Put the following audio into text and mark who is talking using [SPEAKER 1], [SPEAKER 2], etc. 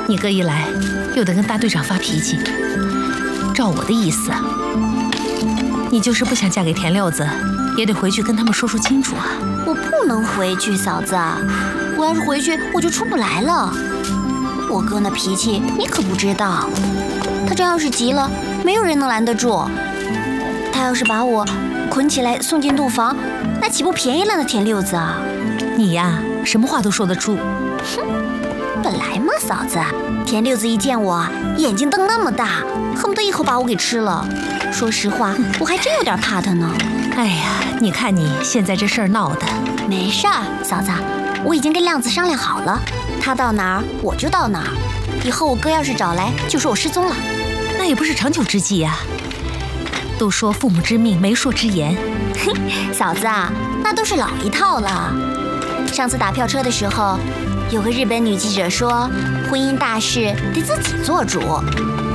[SPEAKER 1] 你哥一来，又得跟大队长发脾气。照我的意思，你就是不想嫁给田六子，也得回去跟他们说说清楚啊。
[SPEAKER 2] 我不能回去，嫂子，我要是回去，我就出不来了。我哥那脾气你可不知道，他这要是急了，没有人能拦得住。他要是把我捆起来送进洞房，那岂不便宜了那田六子啊？
[SPEAKER 1] 你呀，什么话都说得出。
[SPEAKER 2] 哼，本来嘛，嫂子，田六子一见我，眼睛瞪那么大，恨不得一口把我给吃了。说实话，我还真有点怕他呢。
[SPEAKER 1] 哎呀，你看你现在这事儿闹的。
[SPEAKER 2] 没事儿，嫂子，我已经跟亮子商量好了，他到哪儿我就到哪儿。以后我哥要是找来，就说我失踪了。
[SPEAKER 1] 那也不是长久之计呀。都说父母之命，媒妁之言。
[SPEAKER 2] 嘿，嫂子啊，那都是老一套了。上次打票车的时候，有个日本女记者说，婚姻大事得自己做主。